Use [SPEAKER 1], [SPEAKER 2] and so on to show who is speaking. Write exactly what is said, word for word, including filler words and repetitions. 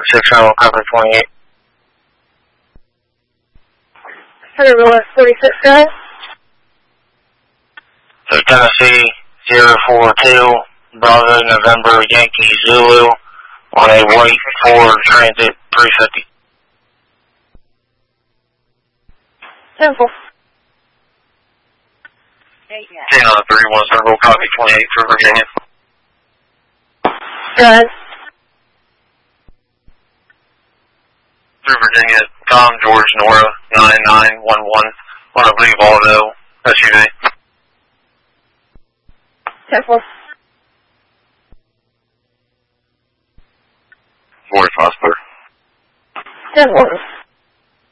[SPEAKER 1] six oh, copy twenty-eight.
[SPEAKER 2] Hundred forty-six, go ahead.
[SPEAKER 1] So Tennessee, zero four two, Bravo, November, Yankee, Zulu, on a white Ford Transit three fifty.
[SPEAKER 2] ten four.
[SPEAKER 1] ten on thirty-one Circle, copy twenty-eight for Virginia.
[SPEAKER 2] Go ahead.
[SPEAKER 1] Through Virginia, Tom George Nora, nine nine one one, on a blue Volvo S U V.
[SPEAKER 2] ten four.
[SPEAKER 1] forty-five, sir.
[SPEAKER 2] ten four.